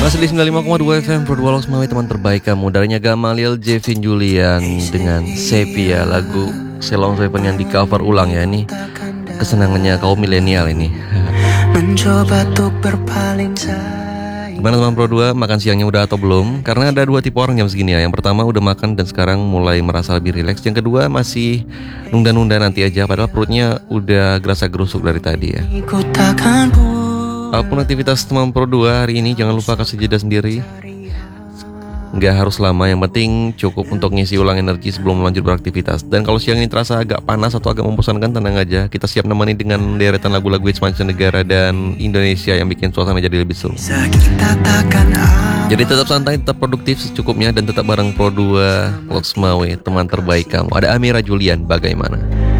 Masih di 95,2 FM Pro 2 Loks Mawi, teman terbaik kamu. Darinya Gamaliel, Jevin Julian dengan Sepia, lagu Selong Seven yang di cover ulang ya. Ini kesenangannya kaum milenial ini. Mencoba untuk berpaling sayang. Gimana teman Pro 2, makan siangnya udah atau belum? Karena ada dua tipe orang jam segini ya. Yang pertama udah makan dan sekarang mulai merasa lebih rileks. Yang kedua masih nunda-nunda nanti aja, padahal perutnya udah gerasa-gerusuk dari tadi ya. Ku takkan Apapun aktivitas teman Pro 2 hari ini, jangan lupa kasih jeda sendiri. Nggak harus lama, yang penting cukup untuk ngisi ulang energi sebelum lanjut beraktivitas. Dan kalau siang ini terasa agak panas atau agak membosankan, tenang aja, kita siap nemani dengan deretan lagu-lagu hits mancanegara dan Indonesia yang bikin suasana jadi lebih seru. kita takkan Jadi tetap santai, tetap produktif secukupnya, dan tetap bareng Pro 2 Loks Mawi, teman terbaik kamu. Ada Amira Julian, bagaimana?